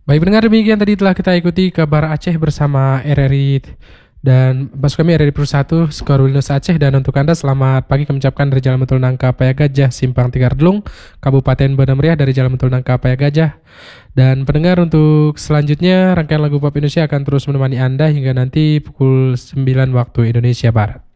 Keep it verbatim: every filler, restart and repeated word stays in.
Baik pendengar, demikian tadi telah kita ikuti kabar Aceh bersama R R I dan maksud kami R R I Plus satu Skorwilnus Aceh. Dan untuk Anda selamat pagi kami ucapkan dari Jalan Betul Nangka Paya Gajah Simpang Tiga Delung Kabupaten Banda Meriah dari Jalan Betul Nangka Paya Gajah. Dan pendengar, untuk selanjutnya rangkaian lagu pop Indonesia akan terus menemani Anda hingga nanti pukul sembilan waktu Indonesia Barat.